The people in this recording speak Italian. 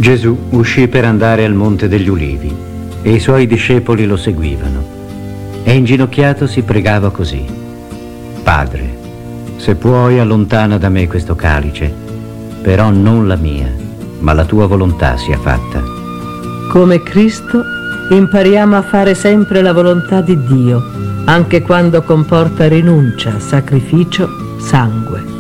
Gesù uscì per andare al Monte degli Ulivi e i suoi discepoli lo seguivano. E inginocchiatosi pregava così: Padre, se puoi allontana da me questo calice, però non la mia, ma la tua volontà sia fatta. Come Cristo impariamo a fare sempre la volontà di Dio, anche quando comporta rinuncia, sacrificio, sangue.